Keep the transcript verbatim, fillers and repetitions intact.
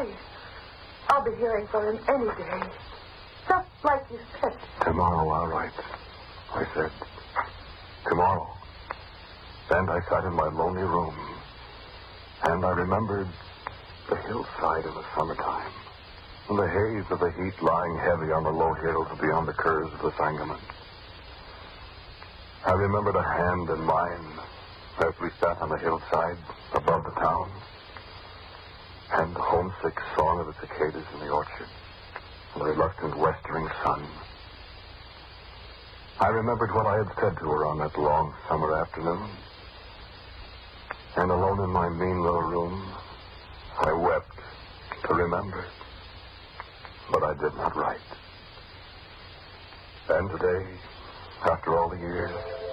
Johnny. I'll be hearing from him any day. Just like you said. Tomorrow I'll write, I said. Tomorrow. And I sat in my lonely room, and I remembered the hillside in the summertime, and the haze of the heat lying heavy on the low hills beyond the curves of the Sangamon. I remembered a hand in mine as we sat on the hillside above the town, and the homesick song of the cicadas in the orchard, and the reluctant westering sun. I remembered what I had said to her on that long summer afternoon, and alone in my mean little room, I wept to remember, but I did not write. And today, after all the years,